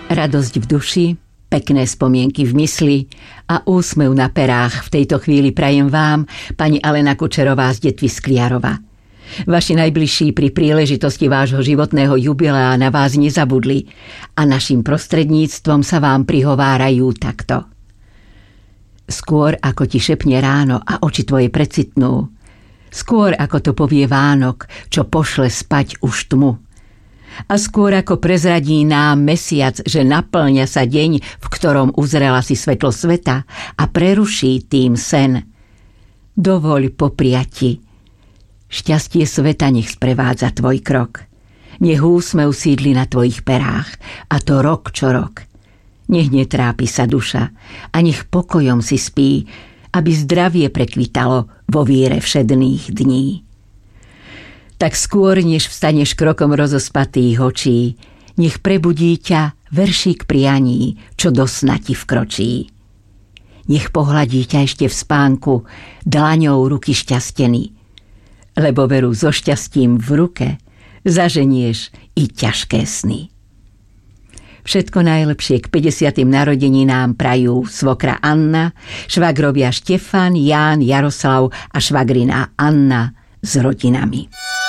Radosť v duši, pekné spomienky v mysli a úsmev na perách v tejto chvíli prajem vám, pani Alena Kučerová z Detvy Skliarova. Vaši najbližší pri príležitosti vášho životného jubilea na vás nezabudli a naším prostredníctvom sa vám prihovárajú takto. Skôr ako ti šepne ráno a oči tvoje precitnú, skôr ako to povie Vánok, čo pošle spať už tmu, a skôr ako prezradí nám mesiac, že naplňa sa deň, v ktorom uzrela si svetlo sveta a preruší tým sen. Dovoľ popriati. Šťastie sveta nech sprevádza tvoj krok. Nech úsmev sídli na tvojich perách, a to rok čo rok. Nech netrápi sa duša a nech pokojom si spí, aby zdravie prekvitalo vo víre všedných dní. Tak skôr, než vstaneš krokom rozospatých očí, nech prebudí ťa veršík prianí, čo do sna ti vkročí. Nech pohľadí ťa ešte v spánku dlaňou ruky šťastený, lebo veru so šťastím v ruke zaženieš i ťažké sny. Všetko najlepšie k 50. narodeninám prajú svokra Anna, švagrovia Štefan, Ján, Jaroslav a švagrina Anna s rodinami.